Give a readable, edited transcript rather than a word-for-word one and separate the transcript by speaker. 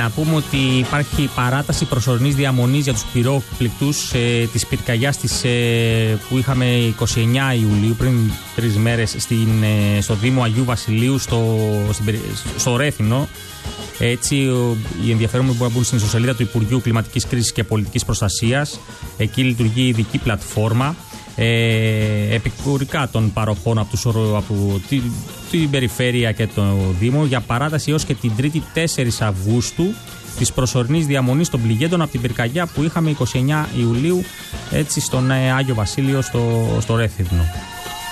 Speaker 1: Να πούμε ότι υπάρχει παράταση προσωρινής διαμονής για τους πυρόπληκτους της πυρκαγιάς που είχαμε 29 Ιουλίου, πριν 3 μέρες, στο Δήμο Αγίου Βασιλείου, στο Ρέθινο. Έτσι, οι ενδιαφέρομενοι μπορούν να μπουν στην ιστοσελίδα του Υπουργείου Κλιματικής Κρίσης και Πολιτικής Προστασίας. Εκεί λειτουργεί ειδική πλατφόρμα επικουρικά των παροχών από την περιφέρεια και το Δήμο για παράταση έως και την 3η 4 Αυγούστου της προσωρινής διαμονής των πληγέντων από την πυρκαγιά που είχαμε 29 Ιουλίου, έτσι, στον Άγιο Βασίλειο στο Ρέθινο.